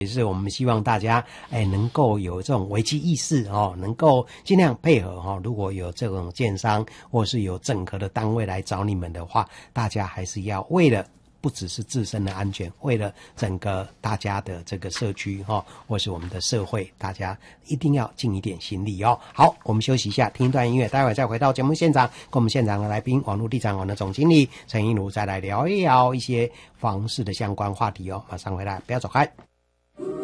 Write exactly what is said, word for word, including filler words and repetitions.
也是我们希望大家哎能够有这种危机意识哦，能够尽量配合哦。如果有这种建商或是有整合的单位来找你们的话，大家还是要为了不只是自身的安全，为了整个大家的这个社区哈、哦，或是我们的社会，大家一定要尽一点心力哦。好，我们休息一下，听一段音乐，待会再回到节目现场，跟我们现场的来宾网络地产网的总经理陈一如再来聊一聊一些房市的相关话题哦。马上回来，不要走开。